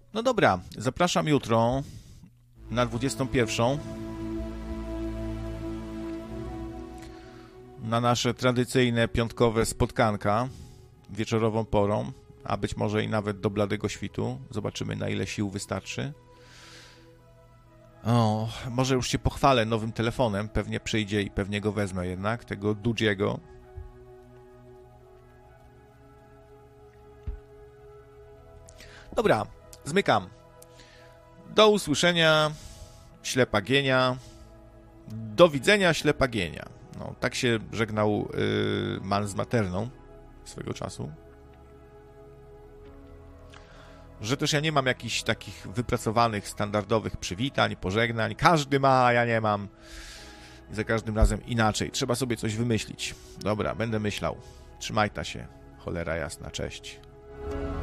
No dobra, zapraszam jutro na 21 na nasze tradycyjne piątkowe spotkanka wieczorową porą, a być może i nawet do bladego świtu. Zobaczymy, na ile sił wystarczy. O, może już się pochwalę nowym telefonem, pewnie przyjdzie i pewnie go wezmę jednak, tego Dudziego. Dobra, zmykam. Do usłyszenia, ślepa Gienia. Do widzenia, ślepa Gienia. No, tak się żegnał man z materną swego czasu. Że też ja nie mam jakichś takich wypracowanych, standardowych przywitań, pożegnań. Każdy ma, a ja nie mam. I za każdym razem inaczej. Trzeba sobie coś wymyślić. Dobra, będę myślał. Trzymajta się. Cholera jasna, cześć.